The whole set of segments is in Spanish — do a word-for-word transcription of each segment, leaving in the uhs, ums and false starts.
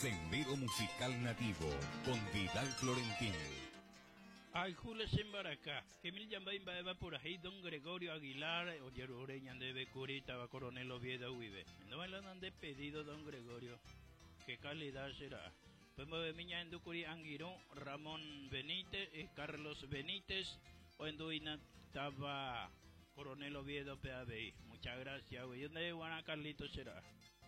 Sendero Musical Nativo con Vidal Florentín. Ay, Julio Sembaracá, que mil llamaban va por ahí, don Gregorio Aguilar, oye, Ureña de Becurita, va Coronel Oviedo Vive. No me lo han despedido, don Gregorio. ¿Qué calidad será? Pues me miña en Ducuri Anguirón, Ramón Benítez, eh, Carlos Benítez, o en Duina estaba Coronel Oviedo P A B I. Muchas gracias, güey. ¿Dónde Juana Carlitos será?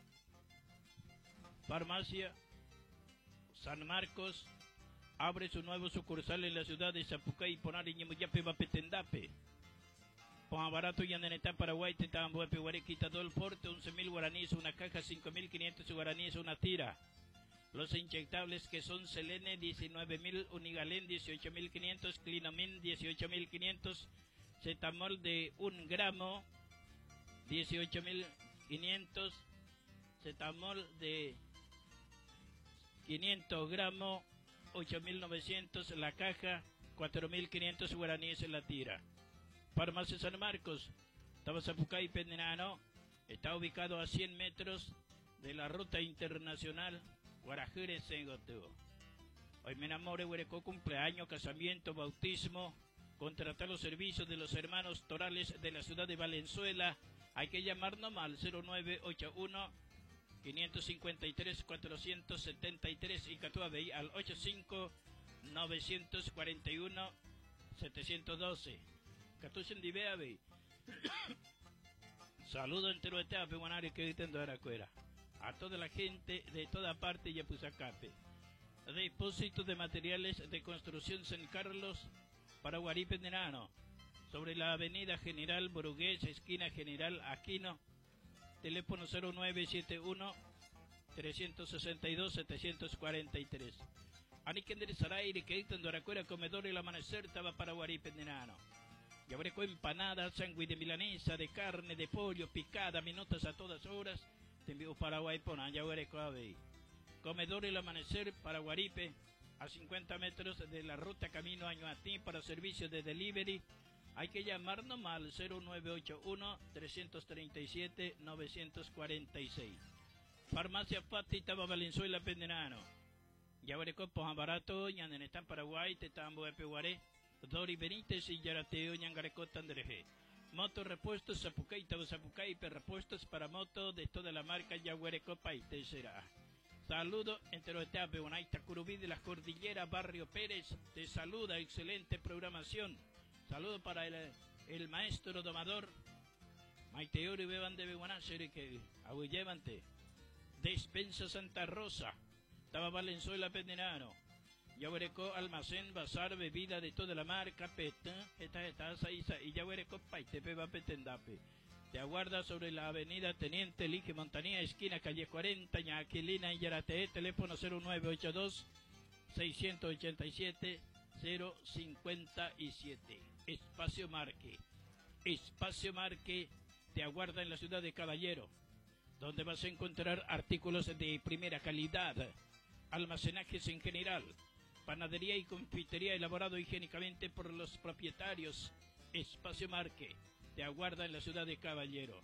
Farmacia San Marcos abre su nuevo sucursal en la ciudad de Zapucay, Ponari, Ñemuyape, Vapetendape. Pon barato y en Paraguay, te estaban Buepe, Guarequita, todo el porte, once mil guaraníes, una caja, cinco mil quinientos guaraníes, una tira. Los inyectables que son Selene, diecinueve mil, Unigalén, dieciocho mil quinientos, Clinomin, dieciocho mil quinientos, Cetamol de un gramo, dieciocho mil quinientos, Cetamol de quinientos gramos, ocho mil novecientos la caja, cuatro mil quinientos guaraníes en la tira. Farmacia San Marcos, Tabazapucay, Pendenano, está ubicado a cien metros de la ruta internacional Guarajere-Sengoteo. Hoy me enamore, Huereco, cumpleaños, casamiento, bautismo, contratar los servicios de los hermanos torales de la ciudad de Valenzuela. Hay que llamarnos al cero nueve ocho uno, cinco cinco tres, cuatro siete tres y Catuabey al ocho cinco, nueve cuatro uno, siete uno dos. Catuchen de Beabey. Saludo entero de Teape, Guanari, que griten de Aracuera. A toda la gente de toda parte y Yapuzacape. Depósito de materiales de construcción San Carlos, Paraguarí, Pendenano. Sobre la avenida General Borugués, esquina General Aquino. Teléfono cero nueve siete uno, tres seis dos, siete cuatro tres. Aniquender Saraire, que dictan de Aracuera, comedor el amanecer, estaba Paraguarí, Pendenano. Yabreco empanada, sándwich de milanesa, de carne, de pollo, picada, minutas a todas horas. Te envío Paraguay, Ponan, Yabreco Abey. Comedor el amanecer, Paraguaripe, a cincuenta metros de la ruta Camino Añoatí para servicios de delivery. Hay que llamarnos al cero nueve ocho uno, tres tres siete, nueve cuatro seis. Farmacia Fati, Taba Valenzuela, Pendenano. Yabreco, Pojan Barato, Ñanenestán, Paraguay, Tetambo, Epeguaré, Dori Benítez y Yarateo, Ñangareco, Tandreje. Moto repuestos, Zapucay, Tabo Zapucay, repuestos para moto de toda la marca Yaguareco, Paite será. Saludo entero de Teape, Bonaita, Curubí de las Cordilleras, Barrio Pérez, te saluda, excelente programación. Saludo para el, el maestro domador Maiteori Beban de Beguanásere, que abullevante. Despensa Santa Rosa, Taba Valenzuela, Pendenano. Yaguareco, almacén, bazar, bebida de toda la marca, Petin, esta esta Isa y Yaguareco, Paitepe, Vapetendape. Te aguarda sobre la avenida Teniente Lige Montanía, esquina calle cuarenta, Ñaquilina y Yarate, teléfono cero nueve ocho dos, seis ocho siete, cero cinco siete. Espacio Marque. Espacio Marque te aguarda en la ciudad de Caballero, donde vas a encontrar artículos de primera calidad, almacenajes en general, panadería y confitería elaborado higiénicamente por los propietarios. Espacio Marque te aguarda en la ciudad de Caballero.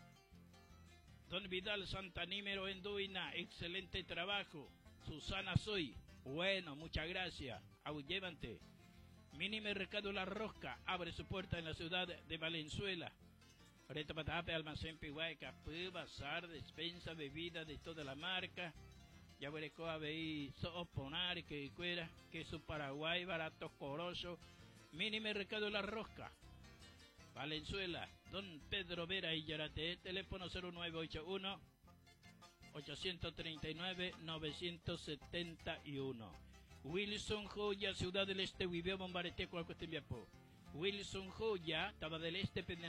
Don Vidal Santanímero en Duina, excelente trabajo. Susana Soy, bueno, muchas gracias. Aullévante. Mini Mercado La Rosca abre su puerta en la ciudad de Valenzuela. Ahorita Patape, almacén Pihuayca, bazar, despensa, bebida de toda la marca. Ya veré cómo veí soponar que cuera, queso Paraguay, barato coroso. Mini Mercado La Rosca, Valenzuela, Don Pedro Vera y Yarate, teléfono cero nueve ocho uno, ocho tres nueve, nueve siete uno. Wilson Joya, Ciudad del Este, Viveo Bombarete, Cualco Wilson Joya, Taba del Este,